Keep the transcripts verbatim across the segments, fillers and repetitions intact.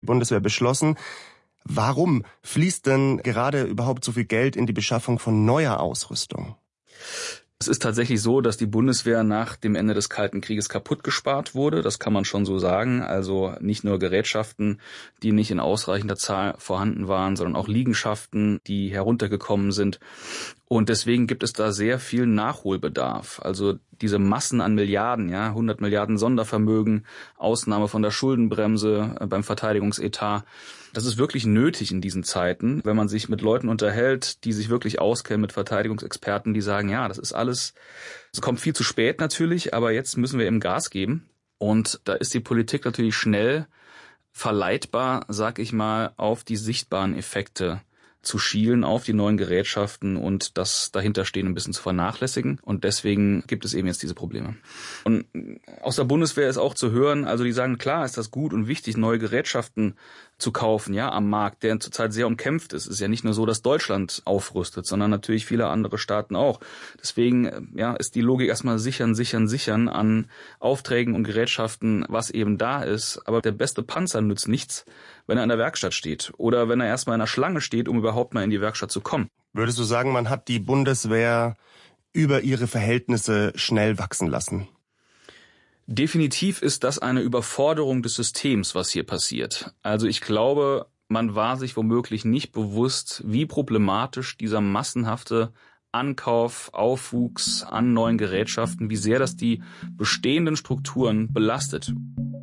Bundeswehr beschlossen. Warum fließt denn gerade überhaupt so viel Geld in die Beschaffung von neuer Ausrüstung? Es ist tatsächlich so, dass die Bundeswehr nach dem Ende des Kalten Krieges kaputt gespart wurde. Das kann man schon so sagen. Also nicht nur Gerätschaften, die nicht in ausreichender Zahl vorhanden waren, sondern auch Liegenschaften, die heruntergekommen sind. Und deswegen gibt es da sehr viel Nachholbedarf. Also diese Massen an Milliarden, ja, hundert Milliarden Sondervermögen, Ausnahme von der Schuldenbremse beim Verteidigungsetat. Das ist wirklich nötig in diesen Zeiten, wenn man sich mit Leuten unterhält, die sich wirklich auskennen, mit Verteidigungsexperten, die sagen, ja, das ist alles, es kommt viel zu spät natürlich, aber jetzt müssen wir eben Gas geben. Und da ist die Politik natürlich schnell verleitbar, sag ich mal, auf die sichtbaren Effekte zu schielen, auf die neuen Gerätschaften und das dahinterstehen ein bisschen zu vernachlässigen. Und deswegen gibt es eben jetzt diese Probleme. Und aus der Bundeswehr ist auch zu hören, also die sagen, klar ist das gut und wichtig, neue Gerätschaften zu kaufen, ja, am Markt, der zurzeit sehr umkämpft ist. Es ist ja nicht nur so, dass Deutschland aufrüstet, sondern natürlich viele andere Staaten auch. Deswegen, ja, ist die Logik erstmal sichern, sichern, sichern an Aufträgen und Gerätschaften, was eben da ist. Aber der beste Panzer nützt nichts, wenn er in der Werkstatt steht oder wenn er erstmal in der Schlange steht, um überhaupt mal in die Werkstatt zu kommen. Würdest du sagen, man hat die Bundeswehr über ihre Verhältnisse schnell wachsen lassen? Definitiv ist das eine Überforderung des Systems, was hier passiert. Also ich glaube, man war sich womöglich nicht bewusst, wie problematisch dieser massenhafte Ankauf, Aufwuchs an neuen Gerätschaften, wie sehr das die bestehenden Strukturen belastet.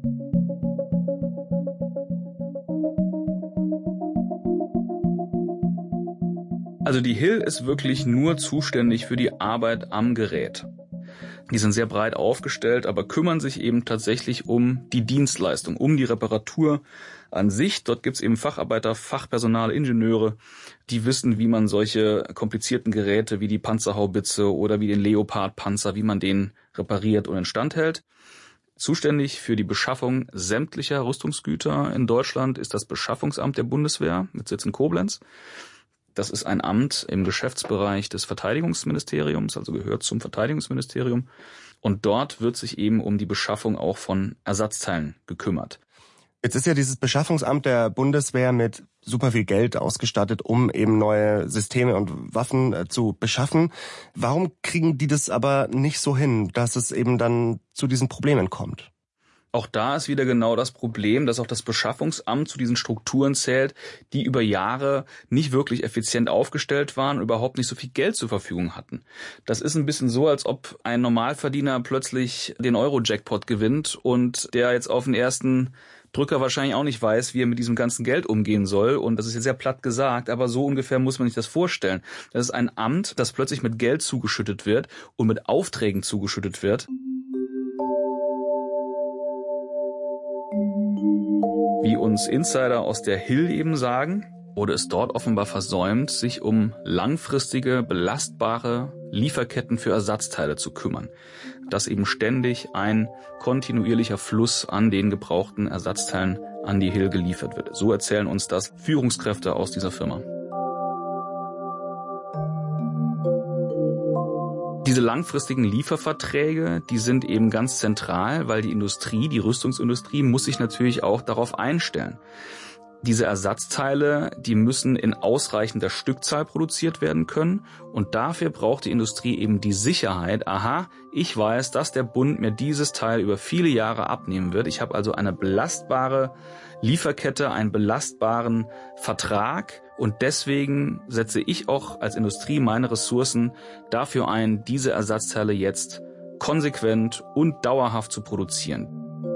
Also die Hill ist wirklich nur zuständig für die Arbeit am Gerät. Die sind sehr breit aufgestellt, aber kümmern sich eben tatsächlich um die Dienstleistung, um die Reparatur an sich. Dort gibt es eben Facharbeiter, Fachpersonal, Ingenieure, die wissen, wie man solche komplizierten Geräte wie die Panzerhaubitze oder wie den Leopard-Panzer, wie man den repariert und instand hält. Zuständig für die Beschaffung sämtlicher Rüstungsgüter in Deutschland ist das Beschaffungsamt der Bundeswehr mit Sitz in Koblenz. Das ist ein Amt im Geschäftsbereich des Verteidigungsministeriums, also gehört zum Verteidigungsministerium. Und dort wird sich eben um die Beschaffung auch von Ersatzteilen gekümmert. Jetzt ist ja dieses Beschaffungsamt der Bundeswehr mit super viel Geld ausgestattet, um eben neue Systeme und Waffen äh, zu beschaffen. Warum kriegen die das aber nicht so hin, dass es eben dann zu diesen Problemen kommt? Auch da ist wieder genau das Problem, dass auch das Beschaffungsamt zu diesen Strukturen zählt, die über Jahre nicht wirklich effizient aufgestellt waren und überhaupt nicht so viel Geld zur Verfügung hatten. Das ist ein bisschen so, als ob ein Normalverdiener plötzlich den Euro-Jackpot gewinnt und der jetzt auf den ersten Drücker wahrscheinlich auch nicht weiß, wie er mit diesem ganzen Geld umgehen soll. Und das ist jetzt sehr platt gesagt, aber so ungefähr muss man sich das vorstellen. Das ist ein Amt, das plötzlich mit Geld zugeschüttet wird und mit Aufträgen zugeschüttet wird. Wie uns Insider aus der Hill eben sagen, wurde es dort offenbar versäumt, sich um langfristige, belastbare Lieferketten für Ersatzteile zu kümmern. Dass eben ständig ein kontinuierlicher Fluss an den gebrauchten Ersatzteilen an die Hill geliefert wird. So erzählen uns das Führungskräfte aus dieser Firma. Diese langfristigen Lieferverträge, die sind eben ganz zentral, weil die Industrie, die Rüstungsindustrie, muss sich natürlich auch darauf einstellen. Diese Ersatzteile, die müssen in ausreichender Stückzahl produziert werden können und dafür braucht die Industrie eben die Sicherheit, aha, ich weiß, dass der Bund mir dieses Teil über viele Jahre abnehmen wird. Ich habe also eine belastbare Lieferkette, einen belastbaren Vertrag und deswegen setze ich auch als Industrie meine Ressourcen dafür ein, diese Ersatzteile jetzt konsequent und dauerhaft zu produzieren.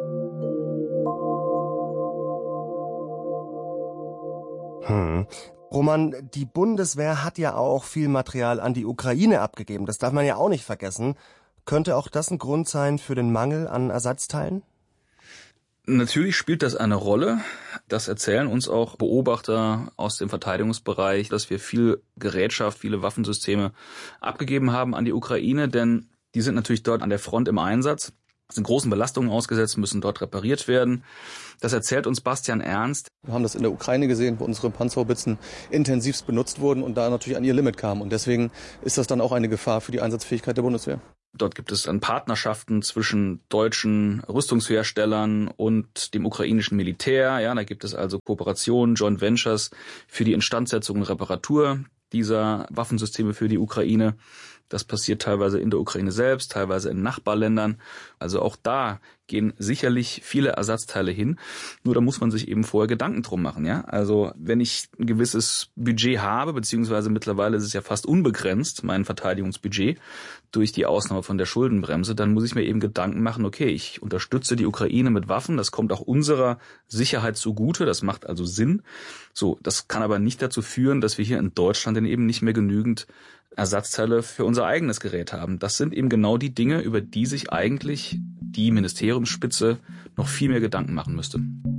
Hm. Roman, die Bundeswehr hat ja auch viel Material an die Ukraine abgegeben. Das darf man ja auch nicht vergessen. Könnte auch das ein Grund sein für den Mangel an Ersatzteilen? Natürlich spielt das eine Rolle. Das erzählen uns auch Beobachter aus dem Verteidigungsbereich, dass wir viel Gerätschaft, viele Waffensysteme abgegeben haben an die Ukraine, denn die sind natürlich dort an der Front im Einsatz, sind großen Belastungen ausgesetzt, müssen dort repariert werden. Das erzählt uns Bastian Ernst. Wir haben das in der Ukraine gesehen, wo unsere Panzerhaubitzen intensivst benutzt wurden und da natürlich an ihr Limit kamen. Und deswegen ist das dann auch eine Gefahr für die Einsatzfähigkeit der Bundeswehr. Dort gibt es dann Partnerschaften zwischen deutschen Rüstungsherstellern und dem ukrainischen Militär. Ja, da gibt es also Kooperationen, Joint Ventures für die Instandsetzung und Reparatur dieser Waffensysteme für die Ukraine. Das passiert teilweise in der Ukraine selbst, teilweise in Nachbarländern. Also auch da gehen sicherlich viele Ersatzteile hin. Nur da muss man sich eben vorher Gedanken drum machen. Ja, also wenn ich ein gewisses Budget habe, beziehungsweise mittlerweile ist es ja fast unbegrenzt, mein Verteidigungsbudget, durch die Ausnahme von der Schuldenbremse, dann muss ich mir eben Gedanken machen, okay, ich unterstütze die Ukraine mit Waffen, das kommt auch unserer Sicherheit zugute, das macht also Sinn. So, das kann aber nicht dazu führen, dass wir hier in Deutschland dann eben nicht mehr genügend Ersatzteile für unser eigenes Gerät haben. Das sind eben genau die Dinge, über die sich eigentlich die Ministeriumsspitze noch viel mehr Gedanken machen müsste.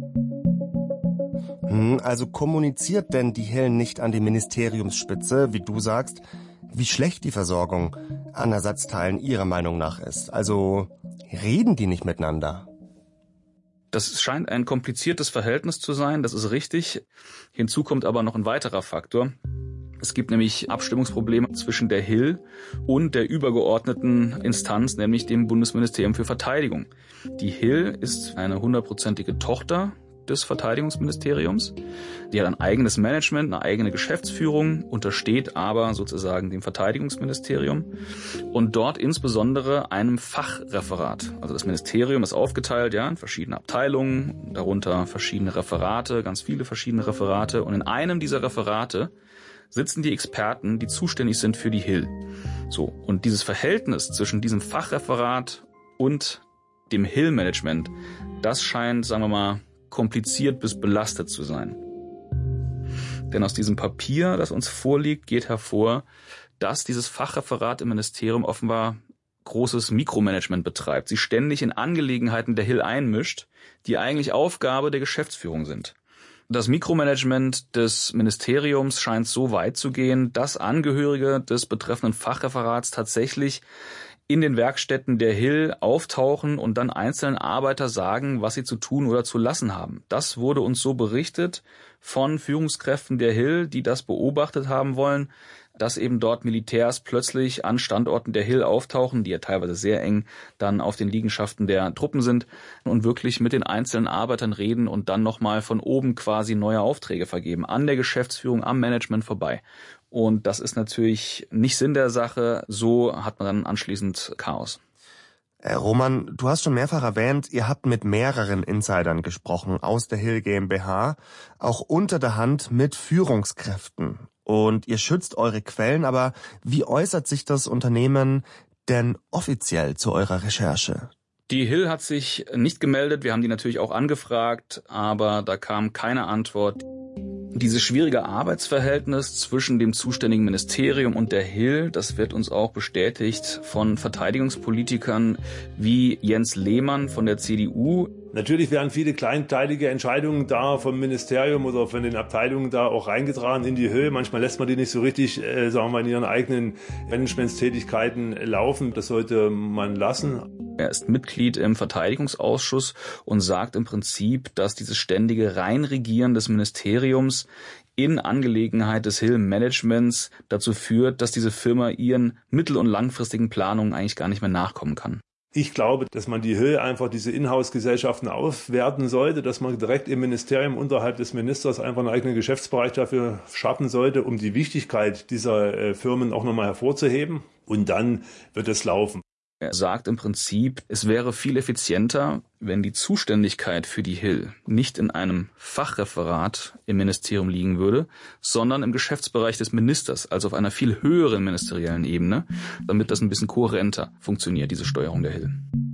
Also kommuniziert denn die Hill nicht an die Ministeriumsspitze, wie du sagst, wie schlecht die Versorgung an Ersatzteilen ihrer Meinung nach ist? Also reden die nicht miteinander? Das scheint ein kompliziertes Verhältnis zu sein, das ist richtig. Hinzu kommt aber noch ein weiterer Faktor. Es gibt nämlich Abstimmungsprobleme zwischen der Hill und der übergeordneten Instanz, nämlich dem Bundesministerium für Verteidigung. Die Hill ist eine hundertprozentige Tochter des Verteidigungsministeriums. Die hat ein eigenes Management, eine eigene Geschäftsführung, untersteht aber sozusagen dem Verteidigungsministerium und dort insbesondere einem Fachreferat. Also das Ministerium ist aufgeteilt ja in verschiedene Abteilungen, darunter verschiedene Referate, ganz viele verschiedene Referate und in einem dieser Referate sitzen die Experten, die zuständig sind für die Hill. So, und dieses Verhältnis zwischen diesem Fachreferat und dem Hill-Management, das scheint, sagen wir mal, kompliziert bis belastet zu sein. Denn aus diesem Papier, das uns vorliegt, geht hervor, dass dieses Fachreferat im Ministerium offenbar großes Mikromanagement betreibt, sich ständig in Angelegenheiten der Hill einmischt, die eigentlich Aufgabe der Geschäftsführung sind. Das Mikromanagement des Ministeriums scheint so weit zu gehen, dass Angehörige des betreffenden Fachreferats tatsächlich in den Werkstätten der Hill auftauchen und dann einzelnen Arbeiter sagen, was sie zu tun oder zu lassen haben. Das wurde uns so berichtet von Führungskräften der Hill, die das beobachtet haben wollen, dass eben dort Militärs plötzlich an Standorten der Hill auftauchen, die ja teilweise sehr eng dann auf den Liegenschaften der Truppen sind und wirklich mit den einzelnen Arbeitern reden und dann nochmal von oben quasi neue Aufträge vergeben, an der Geschäftsführung, am Management vorbei. Und das ist natürlich nicht Sinn der Sache, so hat man dann anschließend Chaos. Roman, du hast schon mehrfach erwähnt, ihr habt mit mehreren Insidern gesprochen aus der Hill GmbH, auch unter der Hand mit Führungskräften. Und ihr schützt eure Quellen, aber wie äußert sich das Unternehmen denn offiziell zu eurer Recherche? Die Hill hat sich nicht gemeldet, wir haben die natürlich auch angefragt, aber da kam keine Antwort. Dieses schwierige Arbeitsverhältnis zwischen dem zuständigen Ministerium und der Hill, das wird uns auch bestätigt von Verteidigungspolitikern wie Jens Lehmann von der C D U. Natürlich werden viele kleinteilige Entscheidungen da vom Ministerium oder von den Abteilungen da auch reingetragen in die Hill. Manchmal lässt man die nicht so richtig, äh, sagen wir mal, in ihren eigenen Managementstätigkeiten laufen. Das sollte man lassen. Er ist Mitglied im Verteidigungsausschuss und sagt im Prinzip, dass dieses ständige Reinregieren des Ministeriums in Angelegenheit des Hill-Managements dazu führt, dass diese Firma ihren mittel- und langfristigen Planungen eigentlich gar nicht mehr nachkommen kann. Ich glaube, dass man die Hill einfach diese Inhouse-Gesellschaften aufwerten sollte, dass man direkt im Ministerium unterhalb des Ministers einfach einen eigenen Geschäftsbereich dafür schaffen sollte, um die Wichtigkeit dieser äh, Firmen auch nochmal hervorzuheben. Und dann wird es laufen. Er sagt im Prinzip, es wäre viel effizienter, wenn die Zuständigkeit für die Hill nicht in einem Fachreferat im Ministerium liegen würde, sondern im Geschäftsbereich des Ministers, also auf einer viel höheren ministeriellen Ebene, damit das ein bisschen kohärenter funktioniert, diese Steuerung der Hill.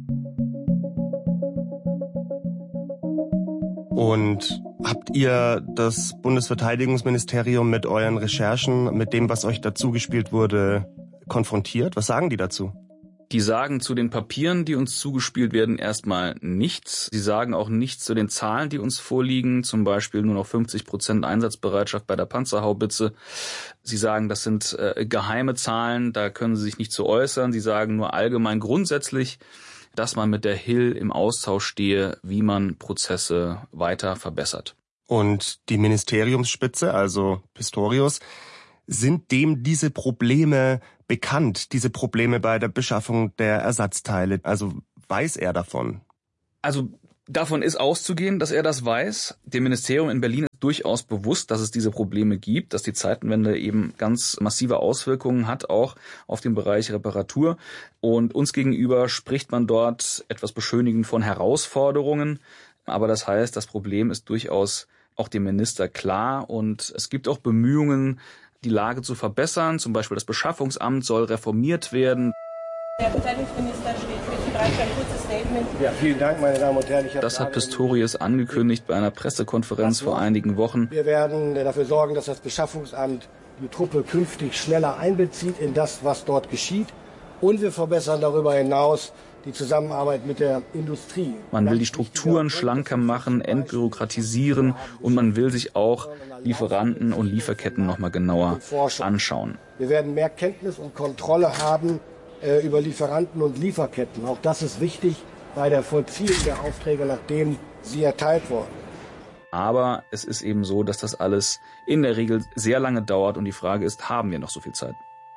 Und habt ihr das Bundesverteidigungsministerium mit euren Recherchen, mit dem, was euch dazugespielt wurde, konfrontiert? Was sagen die dazu? Die sagen zu den Papieren, die uns zugespielt werden, erstmal nichts. Sie sagen auch nichts zu den Zahlen, die uns vorliegen, zum Beispiel nur noch fünfzig Prozent Einsatzbereitschaft bei der Panzerhaubitze. Sie sagen, das sind äh, geheime Zahlen, da können sie sich nicht zu äußern. Sie sagen nur allgemein grundsätzlich, dass man mit der Hill im Austausch stehe, wie man Prozesse weiter verbessert. Und die Ministeriumsspitze, also Pistorius, sind dem diese Probleme bekannt, diese Probleme bei der Beschaffung der Ersatzteile? Also weiß er davon? Also davon ist auszugehen, dass er das weiß. Dem Ministerium in Berlin ist durchaus bewusst, dass es diese Probleme gibt, dass die Zeitenwende eben ganz massive Auswirkungen hat, auch auf den Bereich Reparatur. Und uns gegenüber spricht man dort etwas beschönigend von Herausforderungen. Aber das heißt, das Problem ist durchaus auch dem Minister klar. Und es gibt auch Bemühungen, die Lage zu verbessern. Zum Beispiel das Beschaffungsamt soll reformiert werden. Herr Verteidigungsminister steht bitte bereit für ein kurzes Statement. Ja, vielen Dank, meine Damen und Herren. Ich das hat Pistorius angekündigt bei einer Pressekonferenz vor einigen Wochen. Wir werden dafür sorgen, dass das Beschaffungsamt die Truppe künftig schneller einbezieht in das, was dort geschieht. Und wir verbessern darüber hinaus die Zusammenarbeit mit der Industrie. Man will die Strukturen schlanker machen, entbürokratisieren und man will sich auch Lieferanten und Lieferketten noch mal genauer anschauen. Wir werden mehr Kenntnis und Kontrolle haben äh, über Lieferanten und Lieferketten. Auch das ist wichtig bei der Vollziehung der Aufträge, nachdem sie erteilt wurden. Aber es ist eben so, dass das alles in der Regel sehr lange dauert und die Frage ist, haben wir noch so viel Zeit?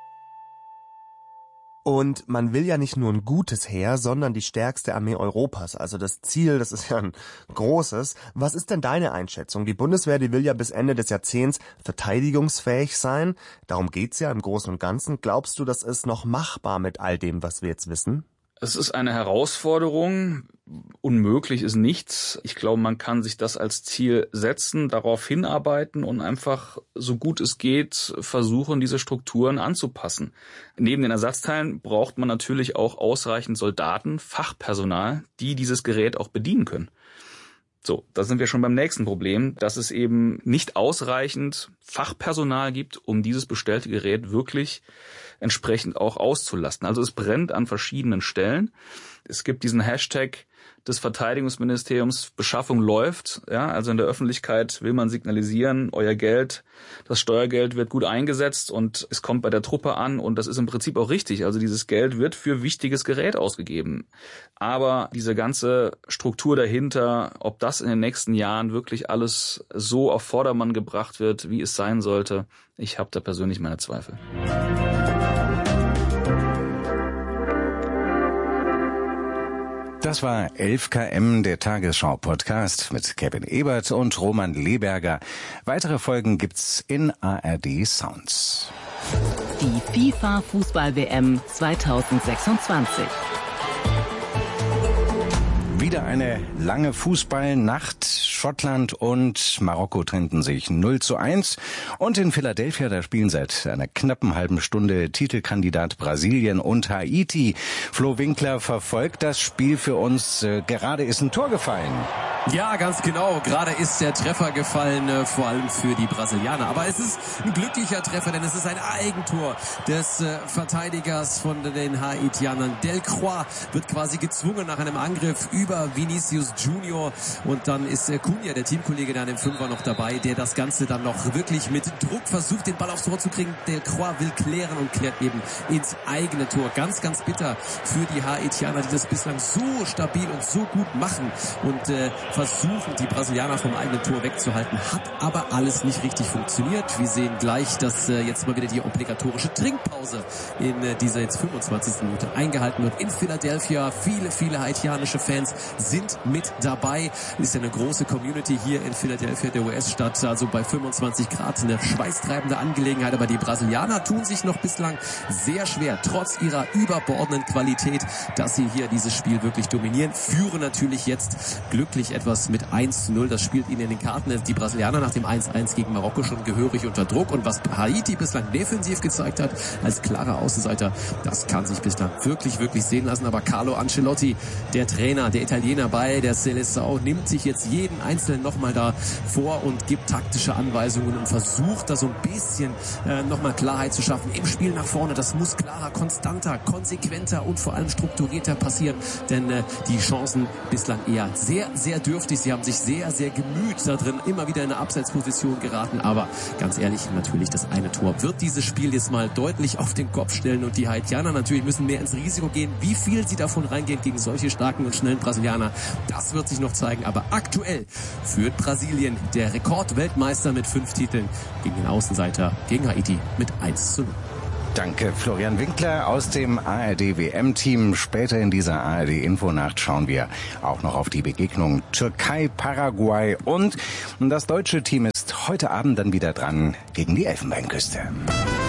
Und man will ja nicht nur ein gutes Heer, sondern die stärkste Armee Europas. Also das Ziel, das ist ja ein großes. Was ist denn deine Einschätzung? Die Bundeswehr, die will ja bis Ende des Jahrzehnts verteidigungsfähig sein. Darum geht's ja im Großen und Ganzen. Glaubst du, das ist noch machbar mit all dem, was wir jetzt wissen? Es ist eine Herausforderung. Unmöglich ist nichts. Ich glaube, man kann sich das als Ziel setzen, darauf hinarbeiten und einfach, so gut es geht, versuchen, diese Strukturen anzupassen. Neben den Ersatzteilen braucht man natürlich auch ausreichend Soldaten, Fachpersonal, die dieses Gerät auch bedienen können. So, da sind wir schon beim nächsten Problem, dass es eben nicht ausreichend Fachpersonal gibt, um dieses bestellte Gerät wirklich entsprechend auch auszulasten. Also es brennt an verschiedenen Stellen. Es gibt diesen Hashtag des Verteidigungsministeriums, Beschaffung läuft. Ja, also in der Öffentlichkeit will man signalisieren, euer Geld, das Steuergeld wird gut eingesetzt und es kommt bei der Truppe an und das ist im Prinzip auch richtig. Also dieses Geld wird für wichtiges Gerät ausgegeben. Aber diese ganze Struktur dahinter, ob das in den nächsten Jahren wirklich alles so auf Vordermann gebracht wird, wie es sein sollte, ich habe da persönlich meine Zweifel. Das war elf Kilometer, der Tagesschau-Podcast mit Kevin Ebert und Roman Leberger. Weitere Folgen gibt's in A R D Sounds. Die FIFA-Fußball-W M zweitausendsechsundzwanzig. Wieder eine lange Fußballnacht. Schottland und Marokko trennten sich null zu eins. Und in Philadelphia, da spielen seit einer knappen halben Stunde Titelkandidat Brasilien und Haiti. Flo Winkler verfolgt das Spiel für uns. Gerade ist ein Tor gefallen. Ja, ganz genau. Gerade ist der Treffer gefallen, äh, vor allem für die Brasilianer. Aber es ist ein glücklicher Treffer, denn es ist ein Eigentor des äh, Verteidigers von den Haitianern. Delcroix wird quasi gezwungen nach einem Angriff über Vinicius Junior. Und dann ist äh, Cunha, der Teamkollege, da an dem Fünfer noch dabei, der das Ganze dann noch wirklich mit Druck versucht, den Ball aufs Tor zu kriegen. Delcroix will klären und klärt eben ins eigene Tor. Ganz, ganz bitter für die Haitianer, die das bislang so stabil und so gut machen. Und äh, versuchen, die Brasilianer vom eigenen Tor wegzuhalten. Hat aber alles nicht richtig funktioniert. Wir sehen gleich, dass äh, jetzt mal wieder die obligatorische Trinkpause in äh, dieser jetzt fünfundzwanzigsten Minute eingehalten wird. In Philadelphia viele, viele haitianische Fans sind mit dabei. Ist ja eine große Community hier in Philadelphia, der U S-Stadt. Also bei fünfundzwanzig Grad eine schweißtreibende Angelegenheit. Aber die Brasilianer tun sich noch bislang sehr schwer, trotz ihrer überbordenden Qualität, dass sie hier dieses Spiel wirklich dominieren. Führen natürlich jetzt glücklich etwas mit eins zu null. Das spielt ihnen in den Karten. Die Brasilianer nach dem eins eins gegen Marokko schon gehörig unter Druck. Und was Haiti bislang defensiv gezeigt hat, als klarer Außenseiter, das kann sich bislang wirklich, wirklich sehen lassen. Aber Carlo Ancelotti, der Trainer, der Italiener bei der Seleção, nimmt sich jetzt jeden Einzelnen nochmal da vor und gibt taktische Anweisungen und versucht da so ein bisschen äh, nochmal Klarheit zu schaffen im Spiel nach vorne. Das muss klarer, konstanter, konsequenter und vor allem strukturierter passieren. Denn äh, die Chancen bislang eher sehr, sehr dürftig. Sie haben sich sehr, sehr gemüht da drin, immer wieder in eine Abseitsposition geraten. Aber ganz ehrlich, natürlich das eine Tor wird dieses Spiel jetzt mal deutlich auf den Kopf stellen. Und die Haitianer natürlich müssen mehr ins Risiko gehen. Wie viel sie davon reingehen gegen solche starken und schnellen Brasilianer, das wird sich noch zeigen. Aber aktuell führt Brasilien, der Rekordweltmeister mit fünf Titeln, gegen den Außenseiter, gegen Haiti mit eins zu null. Danke, Florian Winkler aus dem A R D W M-Team. Später in dieser A R D-Infonacht schauen wir auch noch auf die Begegnung Türkei-Paraguay. Und das deutsche Team ist heute Abend dann wieder dran gegen die Elfenbeinküste.